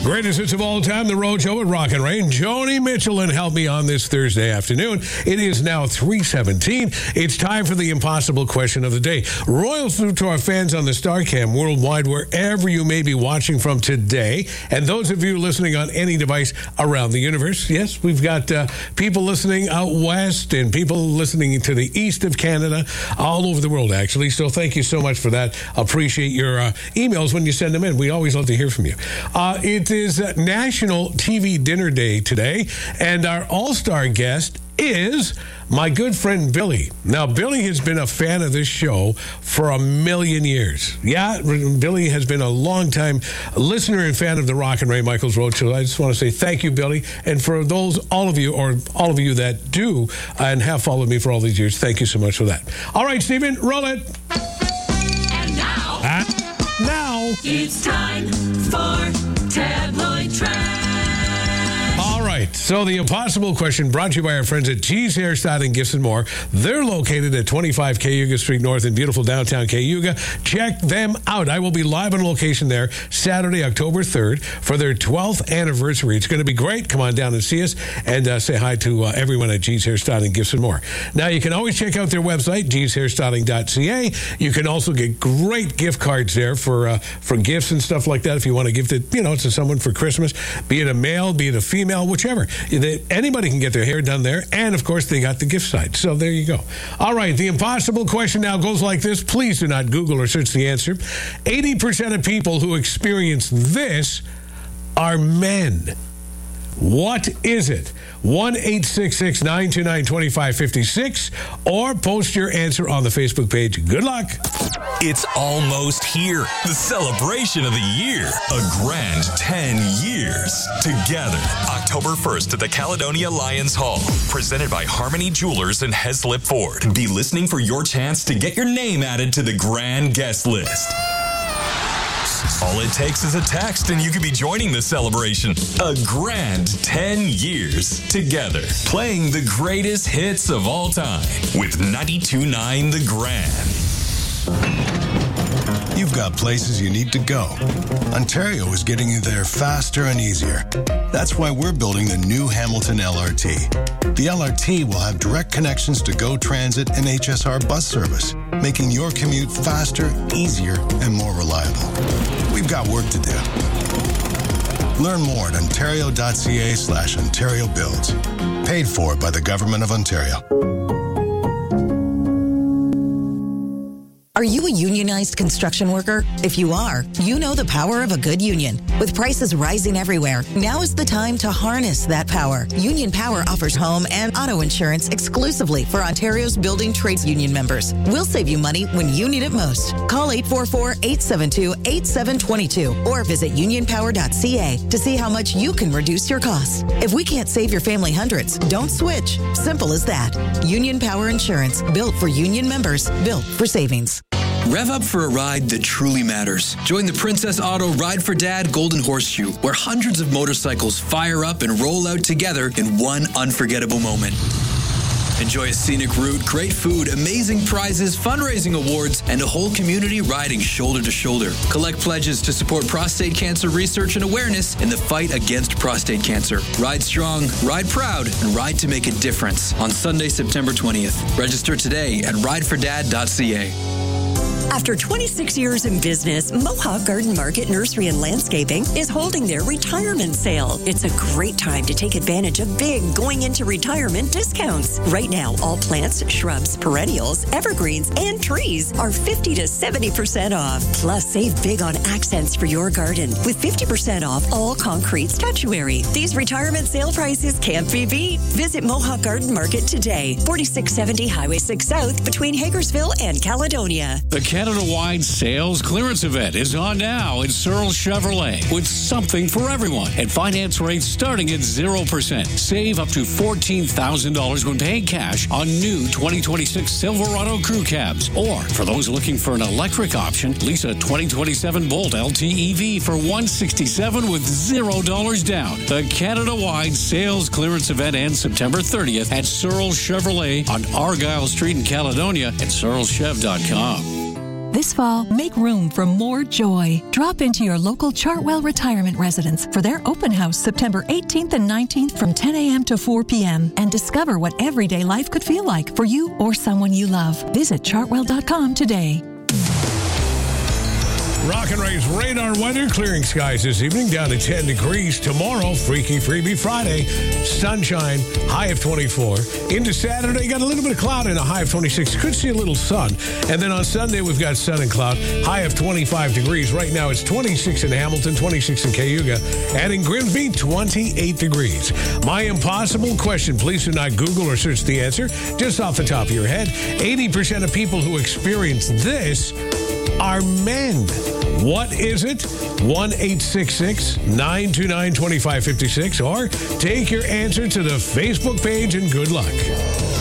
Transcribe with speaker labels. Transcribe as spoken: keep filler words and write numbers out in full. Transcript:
Speaker 1: Greatest hits of all time, The Road Show with Rock and Rain. Joni Mitchell and help me on this Thursday afternoon. It is now three seventeen. It's time for the impossible question of the day. Royal salute to our fans on the StarCam worldwide, wherever you may be watching from today. And those of you listening on any device around the universe. Yes, we've got uh, people listening out west and people listening to the east of Canada, all over the world, actually. So thank you so much for that. Appreciate your uh, emails when you send them in. We always love to hear from you. Uh, it is uh, National T V Dinner Day today, and our all-star guest is my good friend Billy. Now, Billy has been a fan of this show for a million years. Yeah, Billy has been a long-time listener and fan of the Rock and Ray Michaels Road Show. I just want to say thank you, Billy. And for those, all of you, or all of you that do and have followed me for all these years, thank you so much for that. All right, Stephen, roll it.
Speaker 2: And now,
Speaker 1: uh, now,
Speaker 2: it's time for Tabloid Trash.
Speaker 1: All right, so the impossible question brought to you by our friends at G's Hairstyling, Gifts and More. They're located at twenty-five Cayuga Street North in beautiful downtown Cayuga. Check them out. I will be live on location there Saturday, October third for their twelfth anniversary. It's going to be great. Come on down and see us and uh, say hi to uh, everyone at G's Hairstyling, Gifts and More. Now, you can always check out their website, G's Hairstyling dot C A. You can also get great gift cards there for uh, for gifts and stuff like that if you want to give it, you know, to someone for Christmas, be it a male, be it a female, whichever. They, anybody can get their hair done there. And, of course, they got the gift side. So there you go. All right, the impossible question now goes like this. Please do not Google or search the answer. eighty percent of people who experience this are men. What is it? one eight six six, nine two nine, two five five six or post your answer on the Facebook page. Good luck.
Speaker 3: It's almost here. The celebration of the year. A grand ten years together. October first at the Caledonia Lions Hall. Presented by Harmony Jewelers and Heslip Ford. Be listening for your chance to get your name added to the grand guest list. All it takes is a text and you could be joining the celebration. A grand ten years together. Playing the greatest hits of all time with ninety-two point nine The Grand.
Speaker 4: You've got places you need to go. Ontario is getting you there faster and easier. That's why we're building the new Hamilton L R T. The L R T will have direct connections to GO Transit and H S R bus service, making your commute faster, easier, and more reliable. We've got work to do. Learn more at ontario.ca slash Ontario Builds. Paid for by the Government of Ontario.
Speaker 5: Are you a unionized construction worker? If you are, you know the power of a good union. With prices rising everywhere, now is the time to harness that power. Union Power offers home and auto insurance exclusively for Ontario's building trades union members. We'll save you money when you need it most. Call eight four four, eight seven two, eight seven two two or visit union power dot c a to see how much you can reduce your costs. If we can't save your family hundreds, don't switch. Simple as that. Union Power Insurance, built for union members, built for savings.
Speaker 6: Rev up for a ride that truly matters. Join the Princess Auto Ride for Dad Golden Horseshoe, where hundreds of motorcycles fire up and roll out together in one unforgettable moment. Enjoy a scenic route, great food, amazing prizes, fundraising awards, and a whole community riding shoulder to shoulder. Collect pledges to support prostate cancer research and awareness in the fight against prostate cancer. Ride strong, ride proud, and ride to make a difference on Sunday, September twentieth. Register today at ride for dad dot c a.
Speaker 7: After twenty-six years in business, Mohawk Garden Market Nursery and Landscaping is holding their retirement sale. It's a great time to take advantage of big going into retirement discounts. Right now, all plants, shrubs, perennials, evergreens, and trees are fifty to seventy percent off. Plus, save big on accents for your garden with fifty percent off all concrete statuary. These retirement sale prices can't be beat. Visit Mohawk Garden Market today, forty-six seventy Highway six South between Hagersville and Caledonia.
Speaker 8: The Canada-wide sales clearance event is on now at Searle Chevrolet with something for everyone and finance rates starting at zero percent. Save up to fourteen thousand dollars when paying cash on new twenty twenty-six Silverado crew cabs. Or for those looking for an electric option, lease a twenty twenty-seven Bolt L T E V for one hundred sixty-seven dollars with zero dollars down. The Canada-wide sales clearance event ends September thirtieth at Searle Chevrolet on Argyle Street in Caledonia at searle chev dot com.
Speaker 9: This fall, make room for more joy. Drop into your local Chartwell Retirement Residence for their open house September eighteenth and nineteenth from ten a.m. to four p.m. and discover what everyday life could feel like for you or someone you love. Visit chartwell dot com today.
Speaker 1: Rock and Ray's radar weather, clearing skies this evening, down to ten degrees. Tomorrow, Freaky Freebie Friday, sunshine, high of twenty-four. Into Saturday, got a little bit of cloud and a high of twenty-six. Could see a little sun. And then on Sunday, we've got sun and cloud, high of twenty-five degrees. Right now, it's twenty-six in Hamilton, twenty-six in Cayuga, and in Grimsby, twenty-eight degrees. My impossible question, please do not Google or search the answer, just off the top of your head. eighty percent of people who experience this are men. What is it? one eight six six, nine two nine, two five five six, or take your answer to the Facebook page and good luck.